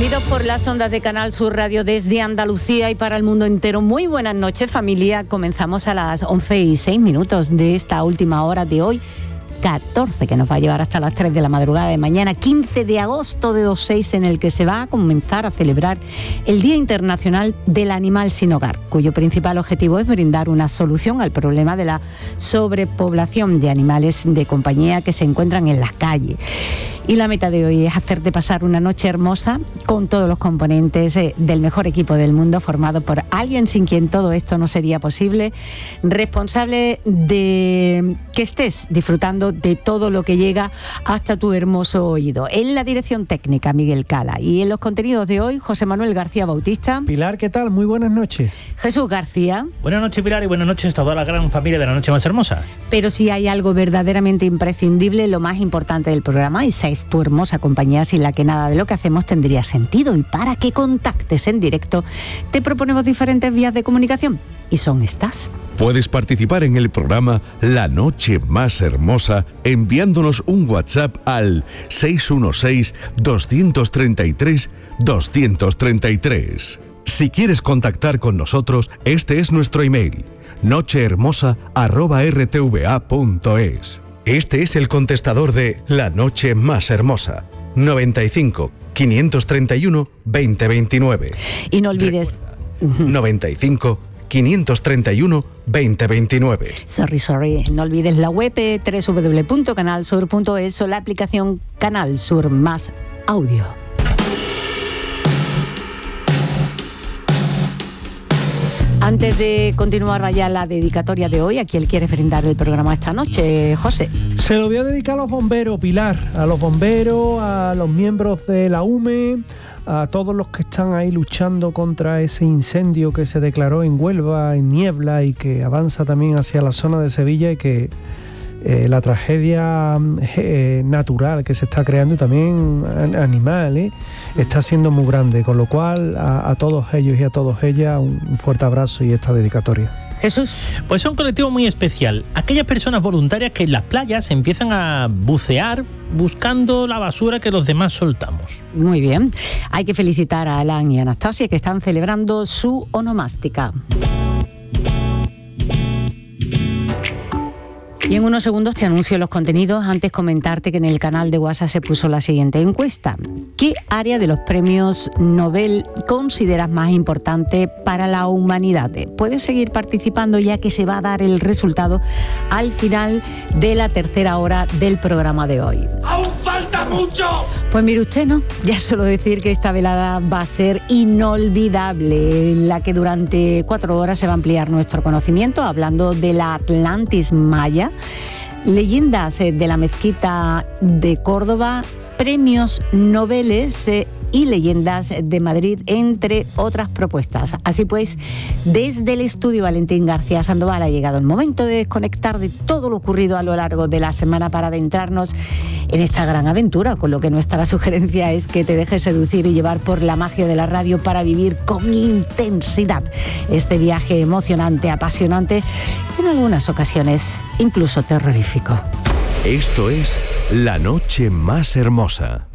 Unidos por las ondas de Canal Sur Radio desde Andalucía y para el mundo entero. Muy buenas noches, familia. Comenzamos a las 11:06 de esta última hora de hoy, 14, que nos va a llevar hasta las 3 de la madrugada de mañana, 15 de agosto de 2006, en el que se va a comenzar a celebrar el Día Internacional del Animal Sin Hogar, cuyo principal objetivo es brindar una solución al problema de la sobrepoblación de animales de compañía que se encuentran en las calles. Y la meta de hoy es hacerte pasar una noche hermosa con todos los componentes del mejor equipo del mundo, formado por alguien sin quien todo esto no sería posible, responsable de que estés disfrutando de todo lo que llega hasta tu hermoso oído. En la dirección técnica, Miguel Cala. Y en los contenidos de hoy, José Manuel García Bautista. Pilar, ¿qué tal? Muy buenas noches. Jesús García. Buenas noches, Pilar, y buenas noches a toda la gran familia de La Noche Más Hermosa. Pero si hay algo verdaderamente imprescindible, lo más importante del programa, esa es tu hermosa compañía, sin la que nada de lo que hacemos tendría sentido. Y para que contactes en directo, te proponemos diferentes vías de comunicación. Y son estas. Puedes participar en el programa La Noche Más Hermosa enviándonos un WhatsApp al 616-233-233. Si quieres contactar con nosotros, este es nuestro email: nochehermosa@rtva.es. Este es el contestador de La Noche Más Hermosa: 95 531 2029. Y no olvides... 95 531 2029. Sorry. No olvides la web www.canalsur.es o la aplicación Canal Sur Más Audio. Antes de continuar, vaya la dedicatoria de hoy. ¿A quién quiere brindar el programa esta noche, José? Se lo voy a dedicar a los bomberos, Pilar. A los bomberos, a los miembros de la UME, a todos los que están ahí luchando contra ese incendio que se declaró en Huelva, en Niebla, y que avanza también hacia la zona de Sevilla, y que la tragedia natural que se está creando, y también animal, está siendo muy grande, con lo cual a todos ellos y a todas ellas un fuerte abrazo y esta dedicatoria. Jesús. Pues es un colectivo muy especial. Aquellas personas voluntarias que en las playas empiezan a bucear buscando la basura que los demás soltamos. Muy bien. Hay que felicitar a Alan y Anastasia, que están celebrando su onomástica. Y en unos segundos te anuncio los contenidos. Antes comentarte que en el canal de WhatsApp se puso la siguiente encuesta. ¿Qué área de los premios Nobel consideras más importante para la humanidad? Puedes seguir participando, ya que se va a dar el resultado al final de la tercera hora del programa de hoy. ¡Aún falta mucho! Pues mire usted, ¿no? Ya solo decir que esta velada va a ser inolvidable, en la que durante 4 horas se va a ampliar nuestro conocimiento, hablando de la Atlantis maya, leyendas de la mezquita de Córdoba, premios Nobel y leyendas de Madrid, entre otras propuestas. Así pues, desde el estudio Valentín García Sandoval ha llegado el momento de desconectar de todo lo ocurrido a lo largo de la semana para adentrarnos en esta gran aventura, con lo que nuestra sugerencia es que te dejes seducir y llevar por la magia de la radio para vivir con intensidad este viaje emocionante, apasionante y en algunas ocasiones incluso terrorífico. Esto es La Noche Más Hermosa.